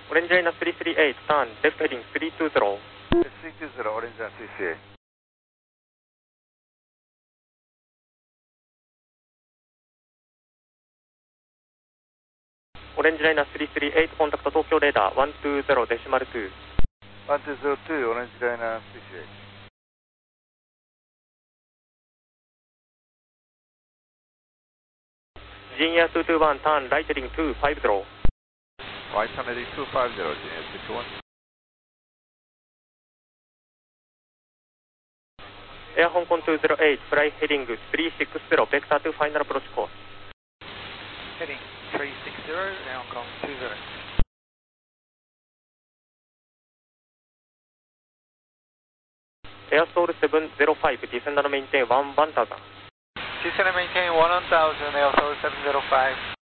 オレンジライナー338、ターン、レフトヘディング320。 320、オレンジライナー338。 オレンジライナー338、コンタクト東京レーダー120デシマル2。 1202、オレンジライナー338。 ジンエア221、ターン、ライトヘディング250。 Right turn heading 250, Genius 221. エア香港208、フライヘディング360、ベクター2ファイナルアプローチコース。 Heading 360, Air Hong Kong 20. エアソール705、ディセンダーのメインテイン1、1000。 Descend and maintain 1000, Air Soul 705.